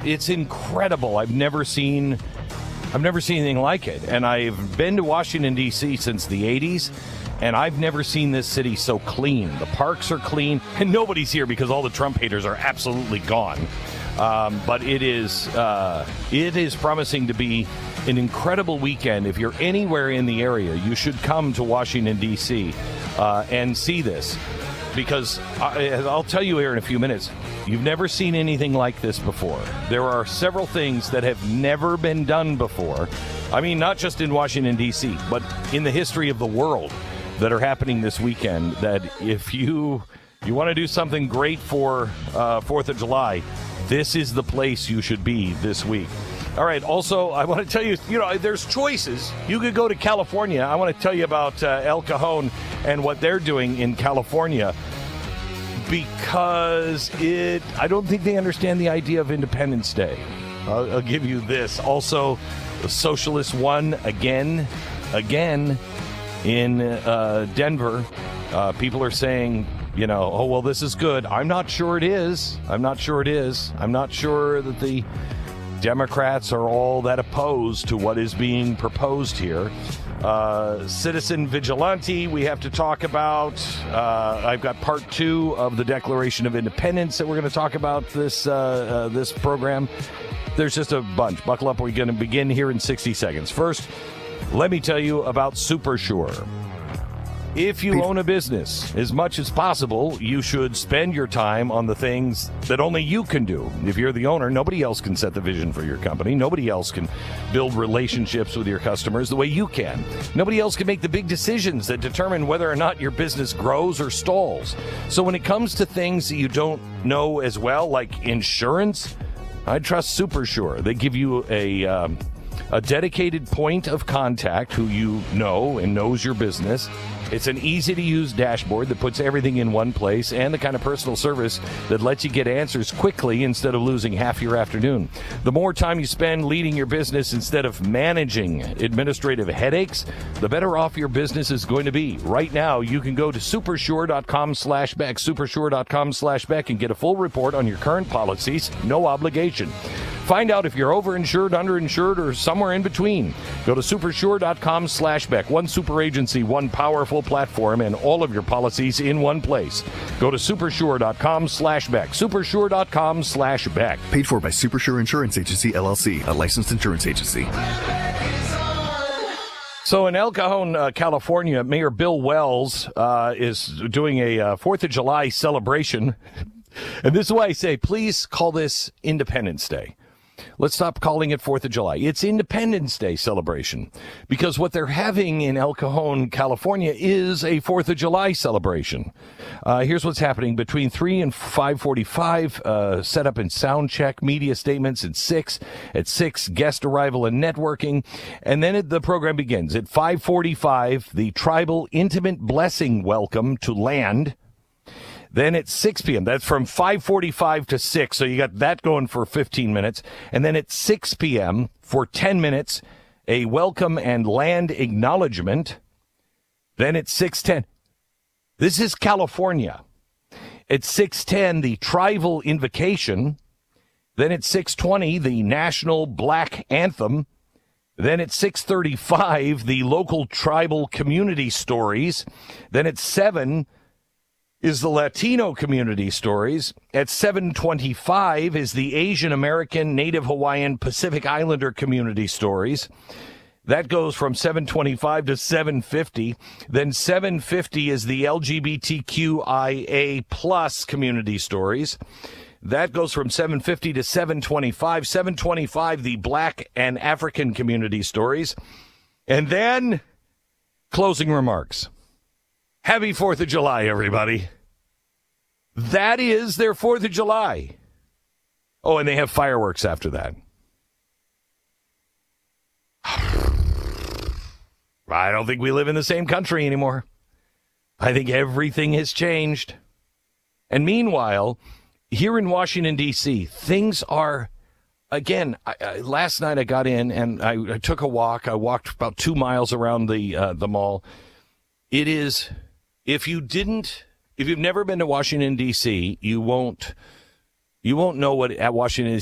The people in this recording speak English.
it's incredible. I've never seen anything like it. And I've been to Washington, D.C. since the 80s, and I've never seen this city so clean. The parks are clean, and nobody's here because all the Trump haters are absolutely gone. But it is promising to be an incredible weekend. If you're anywhere in the area, you should come to Washington, D.C. And see this. Because I'll tell you here in a few minutes, you've never seen anything like this before. There are several things that have never been done before. I mean, not just in Washington, D.C., but in the history of the world that are happening this weekend, that if you want to do something great for 4th of July, this is the place you should be this week. All right. Also, I want to tell you, there's choices. You could go to California. I want to tell you about El Cajon and what they're doing in California, because I don't think they understand the idea of Independence Day. I'll give you this. Also, the Socialists won again in Denver. People are saying, oh, well, this is good. I'm not sure it is. I'm not sure that the Democrats are all that opposed to what is being proposed here. Citizen vigilante, we have to talk about. I've got part 2 of the Declaration of Independence that we're going to talk about this program. There's just a bunch. Buckle up. We're going to begin here in 60 seconds. First, let me tell you about SuperSure. If you own a business, as much as possible, you should spend your time on the things that only you can do. If you're the owner, nobody else can set the vision for your company. Nobody else can build relationships with your customers the way you can. Nobody else can make the big decisions that determine whether or not your business grows or stalls. So when it comes to things that you don't know as well, like insurance, I trust SuperSure. They give you a dedicated point of contact who you know and knows your business. It's an easy-to-use dashboard that puts everything in one place, and the kind of personal service that lets you get answers quickly instead of losing half your afternoon. The more time you spend leading your business instead of managing administrative headaches, the better off your business is going to be. Right now, you can go to supersure.com/Beck, supersure.com/Beck, and get a full report on your current policies, no obligation. Find out if you're overinsured, underinsured, or somewhere in between. Go to supersure.com/Beck. One super agency, one powerful platform, and all of your policies in one place. Go to supersure.com/Beck. Supersure.com/Beck. Paid for by Supersure Insurance Agency, LLC, a licensed insurance agency. So in El Cajon, California, Mayor Bill Wells is doing a 4th of July celebration. And this is why I say, please call this Independence Day. Let's stop calling it 4th of July. It's Independence Day celebration, because what they're having in El Cajon, California, is a 4th of July celebration. Here's what's happening between 3 and 5:45, setup and sound check, media statements at 6. At 6, guest arrival and networking. And then the program begins. At 5:45, the tribal intimate blessing welcome to land. Then at 6 p.m., that's from 5:45 to 6, so you got that going for 15 minutes. And then at 6 p.m., for 10 minutes, a welcome and land acknowledgement. Then at 6:10, this is California. At 6:10, the tribal invocation. Then at 6:20, the national black anthem. Then at 6:35, the local tribal community stories. Then at 7 is the Latino community stories. At 7:25 is the Asian American, Native Hawaiian, Pacific Islander community stories. That goes from 7:25 to 7:50. Then 7:50 is the LGBTQIA plus community stories. That goes from 7:50 to 7:25. 7:25, the Black and African community stories. And then closing remarks. Happy 4th of July, everybody. That is their 4th of July. Oh, and they have fireworks after that. I don't think we live in the same country anymore. I think everything has changed. And meanwhile, here in Washington, D.C., things are, again, last night I got in and I took a walk. I walked about 2 miles around the mall. It is... If you've never been to Washington, D.C., you won't know what at Washington